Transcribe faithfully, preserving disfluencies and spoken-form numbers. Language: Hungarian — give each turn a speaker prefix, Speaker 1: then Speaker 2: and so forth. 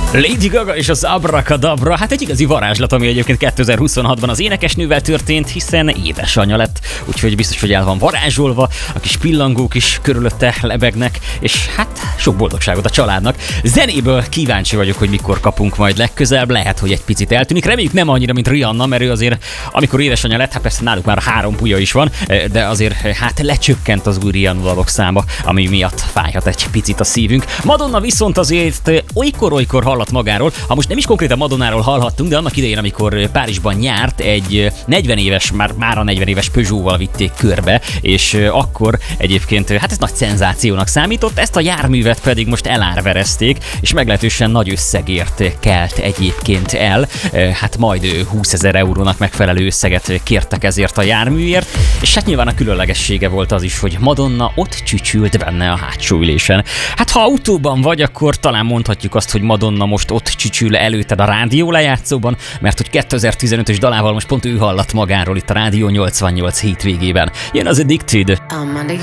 Speaker 1: Lady Gaga és az Abracadabra, hát egy igazi varázslat, ami egyébként kétezer-huszonhatban az énekesnővel történt, hiszen édesanyja lett, úgyhogy biztos, hogy el van varázsolva, a kis pillangók is körülötte lebegnek, és hát sok boldogságot a családnak. Zenéből kíváncsi vagyok, hogy mikor kapunk majd legközelebb, lehet, hogy egy picit eltűnik, reméljük nem annyira, mint Rihanna, mert ő azért, amikor édesanyja lett, hát persze náluk már három puja is van, de azért hát lecsökkent az új Rihanna dalok száma, ami miatt fájhat egy picit a szívünk. Madonna viszont azért olykor-olykor hallat magáról, ha most nem is konkrétan Madonnáról hallhattunk, de annak idején, amikor Párizsban járt, egy negyven éves, már, már a negyven éves Peugeot-val vitték körbe, és akkor egyébként hát ez nagy szenzációnak számított, ezt a járművet pedig most elárverezték, és meglehetősen nagy összegért kelt egyébként el, hát majd húszezer eurónak megfelelő összeget kértek ezért a járműért, és hát nyilván a különlegessége volt az is, hogy Madonna ott csücsült benne a hátsó ülésen. Hát ha autóban vagy, akkor talán mondhatjuk azt, hogy Madonna most ott csücsül előtted a rádió lejátszóban, mert hogy kétezer-tizenötös dalával most pont ő hallat magáról itt a Rádió nyolcvannyolc hétvégében. Jön az Addicted.